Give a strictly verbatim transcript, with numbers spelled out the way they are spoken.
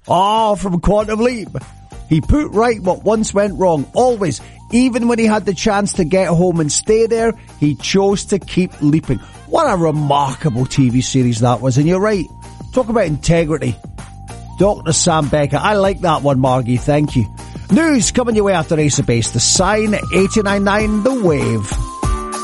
Oh, from Quantum Leap. He put right what once went wrong. Always. Even when he had the chance to get home and stay there, he chose to keep leaping. What a remarkable T V series that was. And you're right. Talk about integrity. Doctor Sam Becker. I like that one, Margie. Thank you. News coming your way after Ace of Base. The Sign, eighty-nine point nine The Wave.